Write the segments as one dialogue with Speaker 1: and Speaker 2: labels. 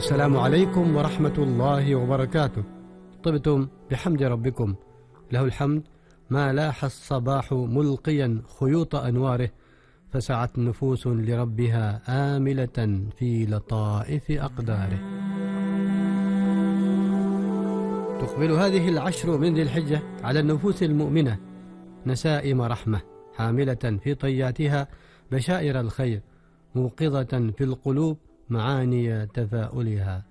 Speaker 1: السلام عليكم ورحمة الله وبركاته. طبتم بحمد ربكم، له الحمد ما لاح الصباح ملقيا خيوط أنواره، فسعت نفوس لربها آملة في لطائف أقداره. تقبل هذه العشر من ذي الحجة على النفوس المؤمنة نسائم رحمة، حاملة في طياتها بشائر الخير، موقظة في القلوب معاني تفاؤلها.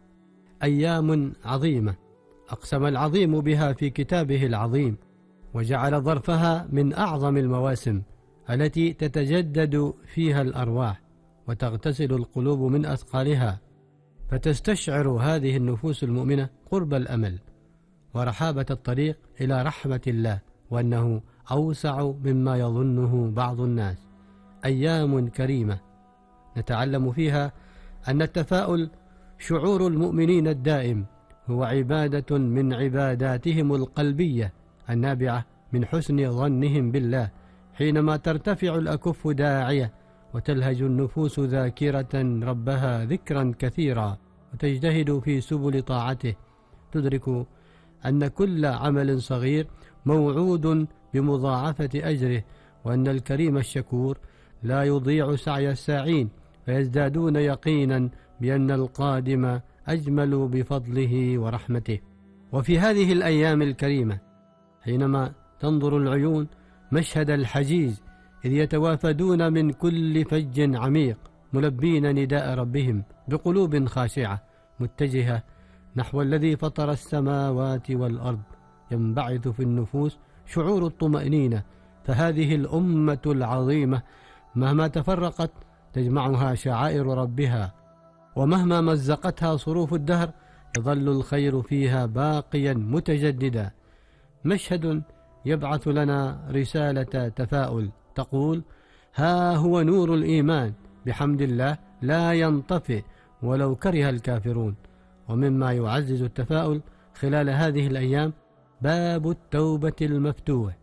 Speaker 1: أيام عظيمة أقسم العظيم بها في كتابه العظيم، وجعل ظرفها من أعظم المواسم التي تتجدد فيها الأرواح وتغتسل القلوب من أثقالها، فتستشعر هذه النفوس المؤمنة قرب الأمل ورحابة الطريق إلى رحمة الله، وأنه أوسع مما يظنه بعض الناس. أيام كريمة نتعلم فيها أن التفاؤل شعور المؤمنين الدائم، هو عبادة من عباداتهم القلبية النابعة من حسن ظنهم بالله، حينما ترتفع الأكف داعية وتلهج النفوس ذاكرة ربها ذكرا كثيرا، وتجتهد في سبل طاعته، تدرك أن كل عمل صغير موعود بمضاعفة أجره، وأن الكريم الشكور لا يضيع سعي الساعين، فيزدادون يقينا بأن القادم أجمل بفضله ورحمته. وفي هذه الأيام الكريمة حينما تنظر العيون مشهد الحجيج إذ يتوافدون من كل فج عميق ملبين نداء ربهم بقلوب خاشعة متجهة نحو الذي فطر السماوات والأرض، ينبعث في النفوس شعور الطمأنينة، فهذه الأمة العظيمة مهما تفرقت تجمعها شعائر ربها، ومهما مزقتها صروف الدهر يظل الخير فيها باقيا متجددا. مشهد يبعث لنا رسالة تفاؤل تقول: ها هو نور الإيمان بحمد الله لا ينطفئ ولو كره الكافرون. ومما يعزز التفاؤل خلال هذه الأيام باب التوبة المفتوح.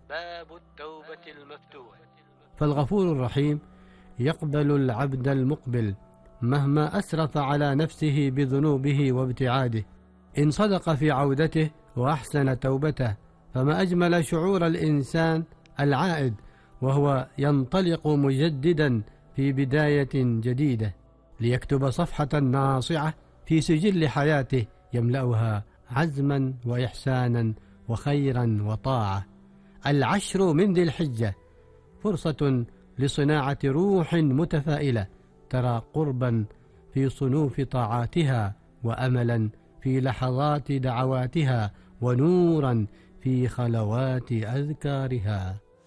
Speaker 1: فالغفور الرحيم يقبل العبد المقبل مهما أسرف على نفسه بذنوبه وابتعاده، إن صدق في عودته وأحسن توبته. فما أجمل شعور الإنسان العائد وهو ينطلق مجددا في بداية جديدة ليكتب صفحة ناصعة في سجل حياته يملأها عزما وإحسانا وخيرا وطاعة. العشر من ذي الحجة فرصة لصناعة روح متفائلة ترى قربا في صنوف طاعاتها، وأملا في لحظات دعواتها، ونورا في خلوات أذكارها.